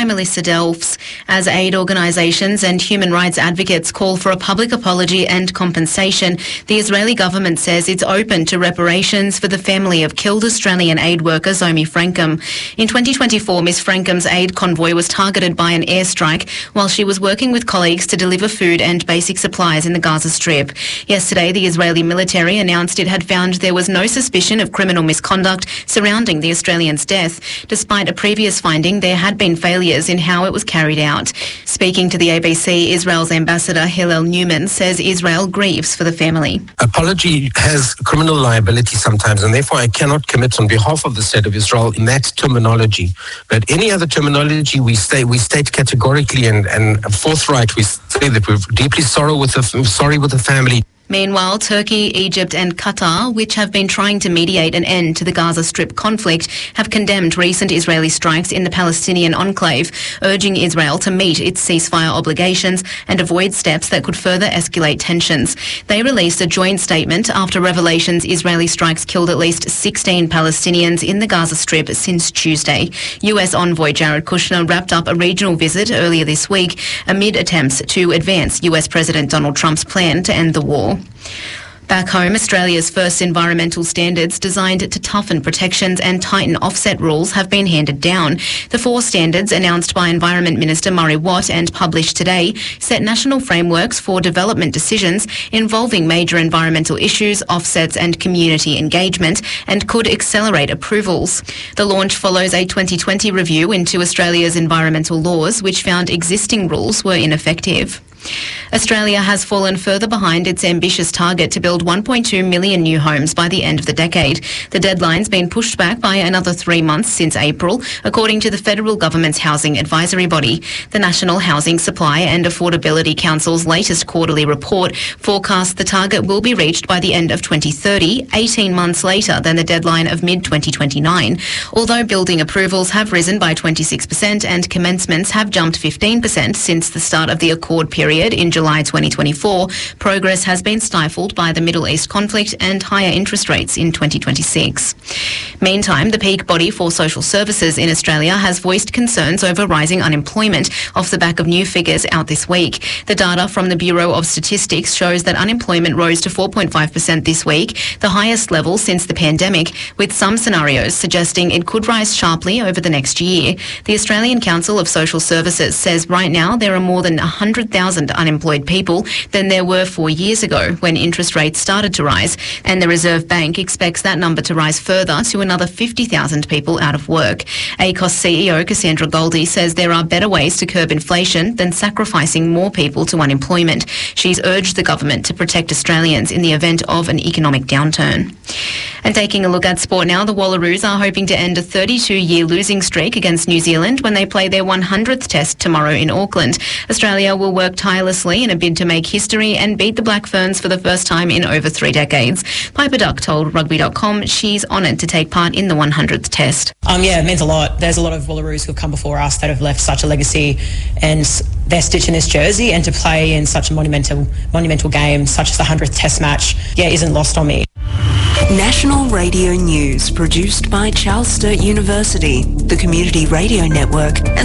by Melissa Delfs. As aid organisations and human rights advocates call for a public apology and compensation, the Israeli government says it's open to reparations for the family of killed Australian aid worker Zomi Frankum. In 2024, Ms Frankum's aid convoy was targeted by an airstrike while she was working with colleagues to deliver food and basic supplies in the Gaza Strip. Yesterday, the Israeli military announced it had found there was no suspicion of criminal misconduct surrounding the Australian's death. Despite a previous finding, there had been failures in how it was carried out. Speaking to the ABC, Israel's ambassador Hillel Newman says Israel grieves for the family. Apology has criminal liability sometimes, and therefore I cannot commit on behalf of the State of Israel in that terminology. But any other terminology we state categorically and forthright. We say that we're deeply sorry with the family. Meanwhile, Turkey, Egypt and Qatar, which have been trying to mediate an end to the Gaza Strip conflict, have condemned recent Israeli strikes in the Palestinian enclave, urging Israel to meet its ceasefire obligations and avoid steps that could further escalate tensions. They released a joint statement after revelations Israeli strikes killed at least 16 Palestinians in the Gaza Strip since Tuesday. US envoy Jared Kushner wrapped up a regional visit earlier this week amid attempts to advance US President Donald Trump's plan to end the war. Back home, Australia's first environmental standards designed to toughen protections and tighten offset rules have been handed down. The 4 standards announced by Environment Minister Murray Watt and published today set national frameworks for development decisions involving major environmental issues, offsets and community engagement, and could accelerate approvals. The launch follows a 2020 review into Australia's environmental laws, which found existing rules were ineffective. Australia has fallen further behind its ambitious target to build 1.2 million new homes by the end of the decade. The deadline's been pushed back by another 3 months since April, according to the federal government's housing advisory body. The National Housing Supply and Affordability Council's latest quarterly report forecasts the target will be reached by the end of 2030, 18 months later than the deadline of mid-2029. Although building approvals have risen by 26% and commencements have jumped 15% since the start of the accord period in July 2024, progress has been stifled by the Middle East conflict and higher interest rates in 2026. Meantime, the peak body for social services in Australia has voiced concerns over rising unemployment off the back of new figures out this week. The data from the Bureau of Statistics shows that unemployment rose to 4.5% this week, the highest level since the pandemic, with some scenarios suggesting it could rise sharply over the next year. The Australian Council of Social Services says right now there are more than 100,000 unemployed people than there were 4 years ago when interest rates started to rise, and the Reserve Bank expects that number to rise further to another 50,000 people out of work. ACOS CEO Cassandra Goldie says there are better ways to curb inflation than sacrificing more people to unemployment. She's urged the government to protect Australians in the event of an economic downturn. And taking a look at sport now, the Wallaroos are hoping to end a 32-year losing streak against New Zealand when they play their 100th test tomorrow in Auckland. Australia will work tirelessly in a bid to make history and beat the Black Ferns for the first time in over 3 decades. Piper Duck told Rugby.com she's honoured to take part in the 100th test. Yeah, it means a lot. There's a lot of Wallaroos who have come before us that have left such a legacy, and they're stitching this jersey, and to play in such a monumental game, such as the 100th test match, isn't lost on me. National Radio News, produced by Charles Sturt University, the Community Radio Network and